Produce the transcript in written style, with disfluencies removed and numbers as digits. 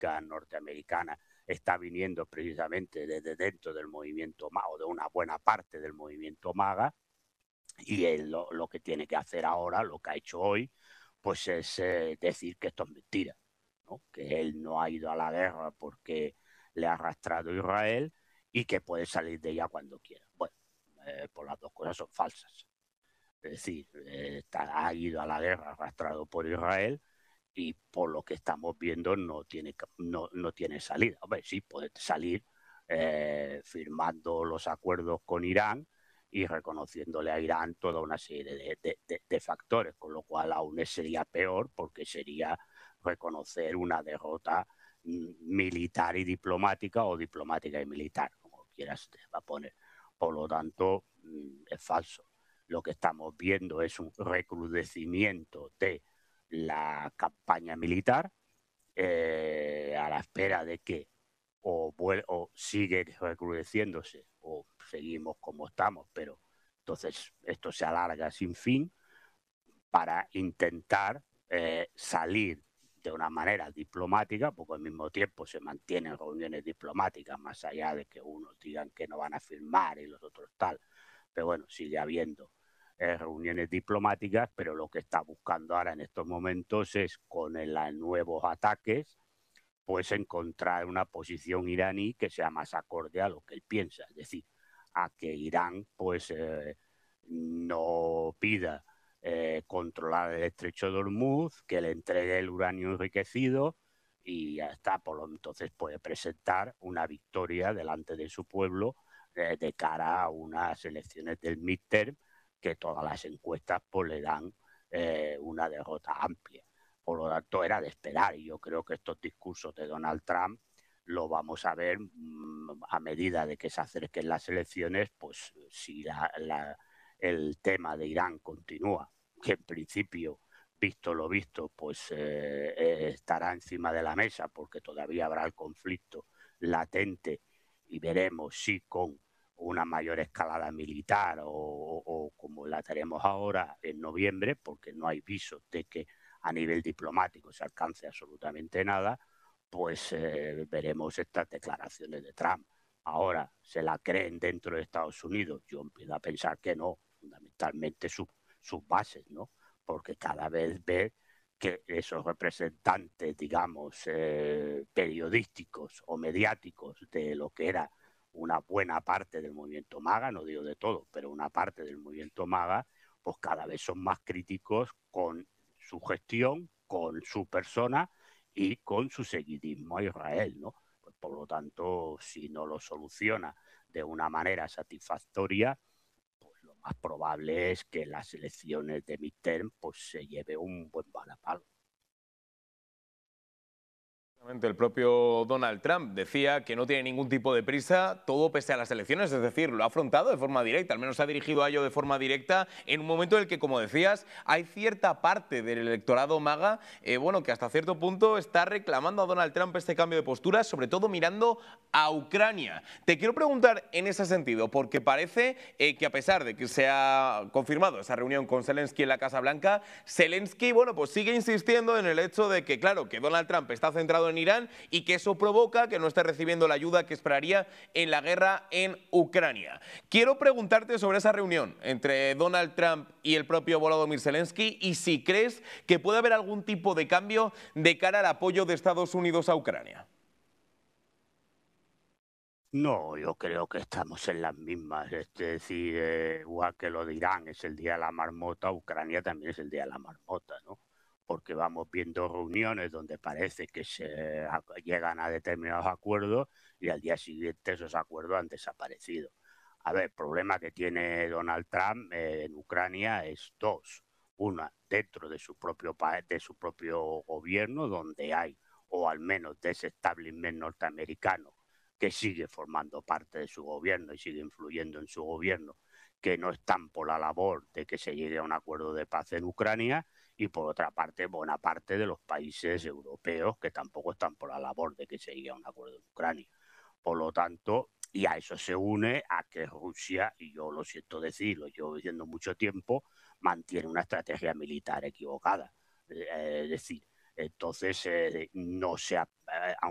diplomática norteamericana está viniendo precisamente desde dentro del movimiento MAGA, o de una buena parte del movimiento MAGA, y él lo que tiene que hacer ahora, lo que ha hecho hoy, pues es decir que esto es mentira, ¿no? Que él no ha ido a la guerra porque le ha arrastrado Israel y que puede salir de ella cuando quiera. Bueno, pues las dos cosas son falsas. Es decir, ha ido a la guerra arrastrado por Israel y por lo que estamos viendo no tiene salida. Hombre, sí, puede salir firmando los acuerdos con Irán y reconociéndole a Irán toda una serie de factores, con lo cual aún sería peor porque sería reconocer una derrota militar y diplomática, o diplomática y militar, como quieras te va a poner. Por lo tanto, es falso. Lo que estamos viendo es un recrudecimiento de la campaña militar, a la espera de que o sigue recrudeciéndose o seguimos como estamos, pero entonces esto se alarga sin fin para intentar salir de una manera diplomática, porque al mismo tiempo se mantienen reuniones diplomáticas, más allá de que unos digan que no van a firmar y los otros tal, pero bueno, sigue habiendo reuniones diplomáticas, pero lo que está buscando ahora en estos momentos es, con los nuevos ataques, pues encontrar una posición iraní que sea más acorde a lo que él piensa, es decir, a que Irán pues no pida controlar el estrecho de Hormuz, que le entregue el uranio enriquecido y ya está. Entonces puede presentar una victoria delante de su pueblo de cara a unas elecciones del midterm que todas las encuestas pues le dan una derrota amplia. Por lo tanto, era de esperar, y yo creo que estos discursos de Donald Trump lo vamos a ver a medida de que se acerquen las elecciones, pues si el tema de Irán continúa, que en principio, visto lo visto, pues estará encima de la mesa, porque todavía habrá el conflicto latente y veremos si con una mayor escalada militar o como la tenemos ahora en noviembre, porque no hay visos de que a nivel diplomático se alcance absolutamente nada, pues veremos estas declaraciones de Trump. Ahora, ¿se la creen dentro de Estados Unidos? Yo empiezo a pensar que no, fundamentalmente sus bases, ¿no? Porque cada vez ve que esos representantes, digamos, periodísticos o mediáticos de lo que era una buena parte del movimiento MAGA, no digo de todo, pero una parte del movimiento MAGA, pues cada vez son más críticos con su gestión, con su persona y con su seguidismo a Israel, ¿no? Pues por lo tanto, si no lo soluciona de una manera satisfactoria, pues lo más probable es que las elecciones de midterm pues se lleve un buen balapalo. El propio Donald Trump decía que no tiene ningún tipo de prisa, todo pese a las elecciones, es decir, lo ha afrontado de forma directa, al menos se ha dirigido a ello de forma directa, en un momento en el que, como decías, hay cierta parte del electorado MAGA, bueno, que hasta cierto punto está reclamando a Donald Trump este cambio de postura, sobre todo mirando a Ucrania. Te quiero preguntar en ese sentido, porque parece que a pesar de que se ha confirmado esa reunión con Zelensky en la Casa Blanca, Zelensky, bueno, pues sigue insistiendo en el hecho de que, claro, que Donald Trump está centrado en Irán y que eso provoca que no esté recibiendo la ayuda que esperaría en la guerra en Ucrania. Quiero preguntarte sobre esa reunión entre Donald Trump y el propio Volodymyr Zelensky y si crees que puede haber algún tipo de cambio de cara al apoyo de Estados Unidos a Ucrania. No, yo creo que estamos en las mismas. Es decir, igual que lo de Irán es el día de la marmota, Ucrania también es el día de la marmota, ¿no? Porque vamos viendo reuniones donde parece que llegan a determinados acuerdos y al día siguiente esos acuerdos han desaparecido. A ver, el problema que tiene Donald Trump en Ucrania es dos. Una, dentro de su propio país, de su propio gobierno, donde hay, o al menos de ese establishment norteamericano, que sigue formando parte de su gobierno y sigue influyendo en su gobierno, que no están por la labor de que se llegue a un acuerdo de paz en Ucrania, y por otra parte, buena parte de los países europeos que tampoco están por la labor de que se llegue a un acuerdo en Ucrania. Por lo tanto, y a eso se une a que Rusia, y yo lo siento decirlo, llevo diciendo mucho tiempo, mantiene una estrategia militar equivocada. Es decir, entonces no se ha,